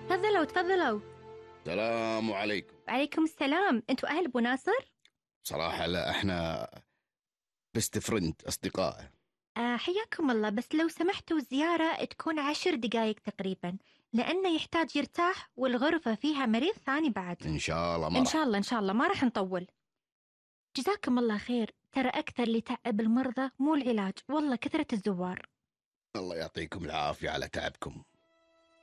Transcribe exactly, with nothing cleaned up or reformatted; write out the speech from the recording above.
تفضلوا تفضلوا. السلام عليكم. وعليكم السلام. انتوا اهل ابو ناصر؟ صراحة لا، احنا بست فريند أصدقاء. آه حياكم الله، بس لو سمحتوا الزيارة تكون عشر دقايق تقريبا، لأنه يحتاج يرتاح والغرفة فيها مريض ثاني بعد. إن شاء الله ما إن راح. شاء الله إن شاء الله ما راح نطول. جزاكم الله خير، ترى أكثر اللي تعب المرضى مو العلاج، والله كثرة الزوار. الله يعطيكم العافية على تعبكم.